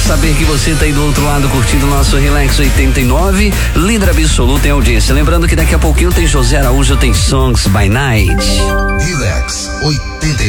saber que você tá aí do outro lado curtindo o nosso Relax 89, líder absoluto em audiência. Lembrando que daqui a pouquinho tem José Araújo, tem Songs by Night. Relax 89.